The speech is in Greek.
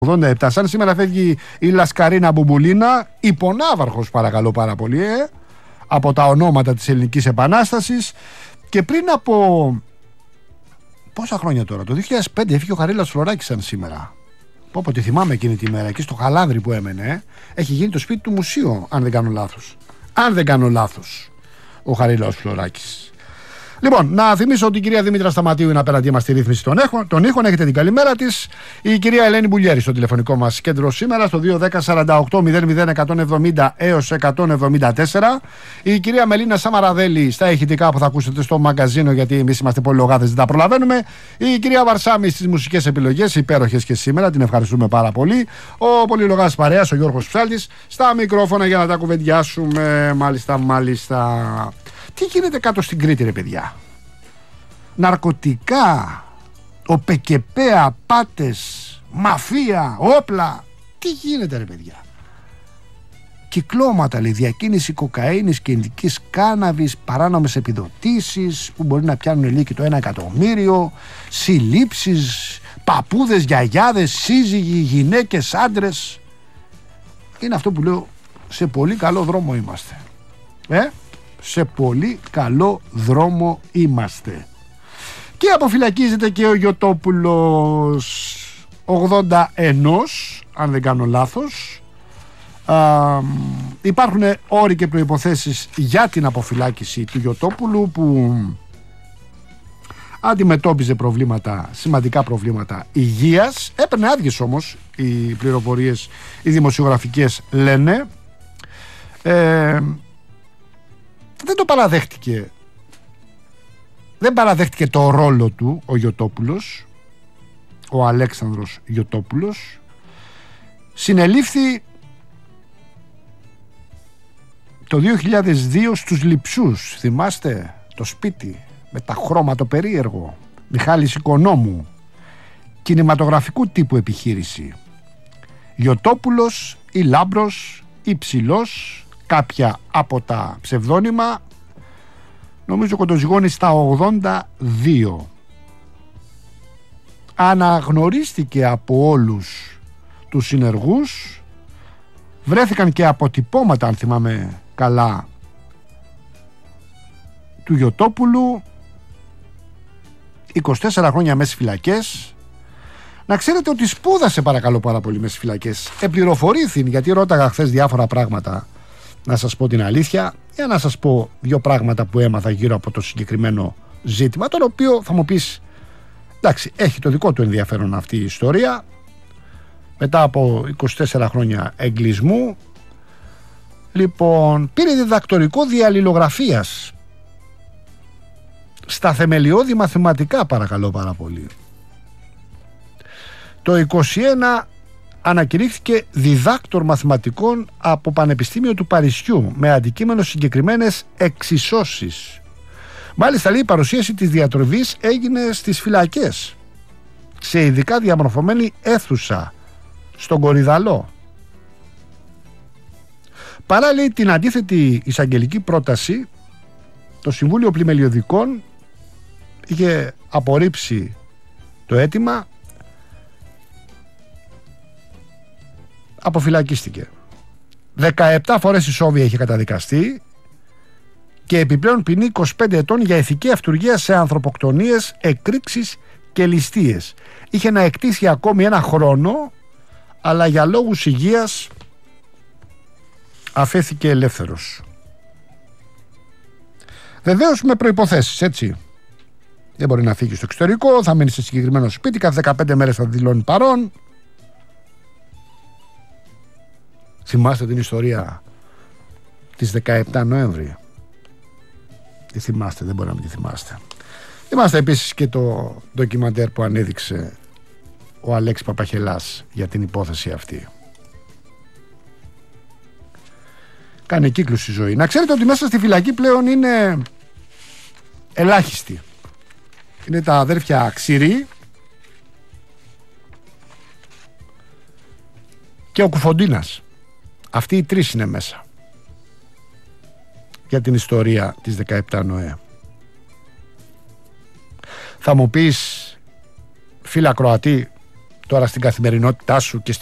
87. Σαν σήμερα φεύγει η Λασκαρίνα Μπουμπουλίνα, υπονάβαρχος παρακαλώ πάρα πολύ, από τα ονόματα της Ελληνικής Επανάστασης. Και πριν από πόσα χρόνια τώρα, το 2005 έφυγε ο Χαρίλαος Φλωράκης σαν σήμερα. Πω τη θυμάμαι εκείνη τη μέρα, εκεί στο Χαλάνδρι που έμενε. Έχει γίνει το σπίτι του μουσείου, αν δεν κάνω λάθος. Αν δεν κάνω λάθος, ο Χαρίλαος Φλωράκης. Λοιπόν, να θυμίσω ότι η κυρία Δήμητρα Σταματίου είναι απέναντί μας στη ρύθμιση των ήχων. Έχετε την καλημέρα της. Η κυρία Ελένη Μπουλιέρη στο τηλεφωνικό μας κέντρο σήμερα, στο 210-48-00-170 έως 174. Η κυρία Μελίνα Σαμαραδέλη στα ηχητικά που θα ακούσετε στο μαγκαζίνο, γιατί εμείς είμαστε πολυλογάδες, δεν τα προλαβαίνουμε. Η κυρία Βαρσάμι στις μουσικές επιλογές, υπέροχες και σήμερα, την ευχαριστούμε πάρα πολύ. Ο πολυλογάς παρέας, ο Γιώργος Ψάλτης, στα μικρόφωνα για να τα κουβεντιάσουμε. Μάλιστα. Τι γίνεται κάτω στην Κρήτη, ρε παιδιά? Ναρκωτικά, ΟΠΕΚΕΠΕΑ, πάτες, μαφία, όπλα. Τι γίνεται, ρε παιδιά? Κυκλώματα, λέει, διακίνηση κοκαίνης και ειδικής κάναβης, παράνομες επιδοτήσεις που μπορεί να πιάνουν λίγοι και το 1 εκατομμύριο, συλλήψεις, παππούδες, γιαγιάδες, σύζυγοι, γυναίκες, άντρες. Είναι αυτό που λέω, σε πολύ καλό δρόμο είμαστε. Σε πολύ καλό δρόμο είμαστε. Και αποφυλακίζεται και ο Γιωτόπουλος, 81, αν δεν κάνω λάθος. Υπάρχουν όροι και προϋποθέσεις για την αποφυλάκηση του Γιωτόπουλου, που αντιμετώπιζε σημαντικά προβλήματα υγείας. Έπαιρνε άδειες όμως, οι πληροφορίες, οι δημοσιογραφικές λένε. Δεν το παραδέχτηκε. Δεν παραδέχτηκε το ρόλο του ο Γιωτόπουλος, ο Αλέξανδρος Γιωτόπουλος. Συνελήφθη το 2002 στους Λειψούς. Θυμάστε το σπίτι με τα χρώματα περίεργο, Μιχάλης Οικονόμου, κινηματογραφικού τύπου επιχείρηση. Γιωτόπουλος ή Λάμπρος ή Ψηλός, κάποια από τα ψευδόνυμα, νομίζω κοντοζυγώνει στα 82. Αναγνωρίστηκε από όλους τους συνεργούς. Βρέθηκαν και αποτυπώματα, αν θυμάμαι καλά, του Γιωτόπουλου. 24 χρόνια μέσα στις φυλακές. Να ξέρετε ότι σπούδασε παρακαλώ πάρα πολύ μέσα στις φυλακές. Επληροφορήθην, γιατί ρώταγα χθες διάφορα πράγματα. Να σας πω την αλήθεια, για να σας πω δύο πράγματα που έμαθα γύρω από το συγκεκριμένο ζήτημα, το οποίο θα μου πεις, εντάξει, έχει το δικό του ενδιαφέρον αυτή η ιστορία. Μετά από 24 χρόνια εγκλισμού, λοιπόν, πήρε διδακτορικό διαλληλογραφίας στα θεμελιώδη μαθηματικά, παρακαλώ πάρα πολύ. Το 21 ανακηρύχθηκε διδάκτορ μαθηματικών από Πανεπιστήμιο του Παρισιού με αντικείμενο συγκεκριμένες εξισώσεις. Μάλιστα, λέει, η παρουσίαση της διατροφής έγινε στις φυλακές, σε ειδικά διαμορφωμένη αίθουσα στον Κορυδαλό. Παρά, λέει, την αντίθετη εισαγγελική πρόταση, το Συμβούλιο Πλημελιωδικών είχε απορρίψει το αίτημα. Αποφυλακίστηκε. 17 φορές ισόβια είχε καταδικαστεί και επιπλέον ποινή 25 ετών για ηθική αυτουργία σε ανθρωποκτονίες, εκρήξεις και ληστείες. Είχε να εκτίσει ακόμη 1 χρόνο, αλλά για λόγους υγείας αφέθηκε ελεύθερος. Βεβαίως με προϋποθέσεις, έτσι. Δεν μπορεί να φύγει στο εξωτερικό, θα μείνει σε συγκεκριμένο σπίτι, κάθε 15 μέρες θα δηλώνει παρόν. Θυμάστε την ιστορία της 17 Νοέμβρη? Τι θυμάστε? Δεν μπορεί να μην τη θυμάστε. Θυμάστε επίσης και το ντοκιμαντέρ που ανέδειξε ο Αλέξης Παπαχελάς για την υπόθεση αυτή. Κάνει κύκλους η ζωή. Να ξέρετε ότι μέσα στη φυλακή πλέον είναι ελάχιστοι. Είναι τα αδέρφια Ξηρή και ο Κουφοντίνας. Αυτοί οι 3 είναι μέσα για την ιστορία της 17 Νοέ. Θα μου πεις, φίλε ακροατή, τώρα στην καθημερινότητά σου και